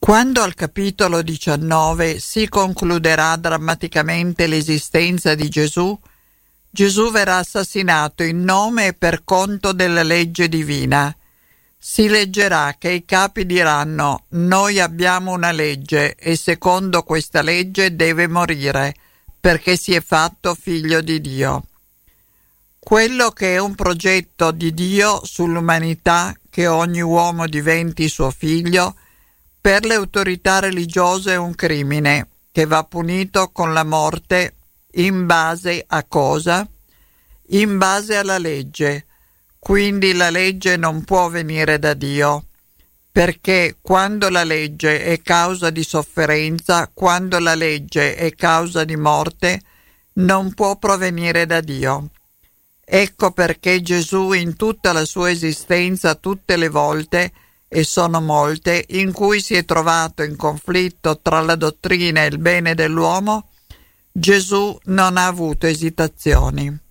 Quando al capitolo 19 si concluderà drammaticamente l'esistenza di Gesù, Gesù verrà assassinato in nome e per conto della legge divina. Si leggerà che i capi diranno: noi abbiamo una legge e secondo questa legge deve morire perché si è fatto figlio di Dio. Quello che è un progetto di Dio sull'umanità, che ogni uomo diventi suo figlio, per le autorità religiose è un crimine che va punito con la morte. In base a cosa? In base alla legge. Quindi la legge non può venire da Dio, perché quando la legge è causa di sofferenza, quando la legge è causa di morte, non può provenire da Dio. Ecco perché Gesù in tutta la sua esistenza, tutte le volte, e sono molte, in cui si è trovato in conflitto tra la dottrina e il bene dell'uomo, Gesù non ha avuto esitazioni.